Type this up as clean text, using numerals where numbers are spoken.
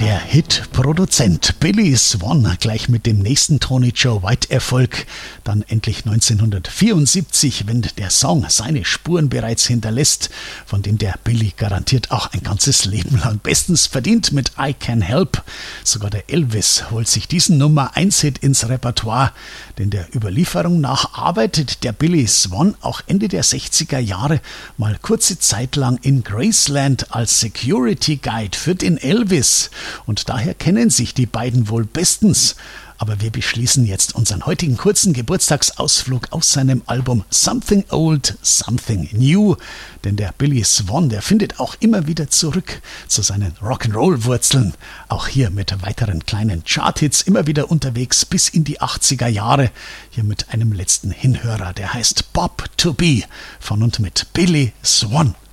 Der Hitproduzent Billy Swan gleich mit dem nächsten Tony Joe White Erfolg, dann endlich 1974, wenn der Song seine Spuren bereits hinterlässt, von dem der Billy garantiert auch ein ganzes Leben lang bestens verdient mit I Can Help. Sogar der Elvis holt sich diesen Nummer-1-Hit ins Repertoire, denn der Überlieferung nach arbeitet der Billy Swan auch Ende der 60er Jahre mal kurze Zeit lang in Graceland als Security Guide für den Elvis. Und daher kennen sich die beiden wohl bestens. Aber wir beschließen jetzt unseren heutigen kurzen Geburtstagsausflug aus seinem Album Something Old, Something New. Denn der Billy Swan, der findet auch immer wieder zurück zu seinen Rock'n'Roll-Wurzeln. Auch hier mit weiteren kleinen Charthits immer wieder unterwegs bis in die 80er Jahre. Hier mit einem letzten Hinhörer, der heißt Bob to Be, von und mit Billy Swan.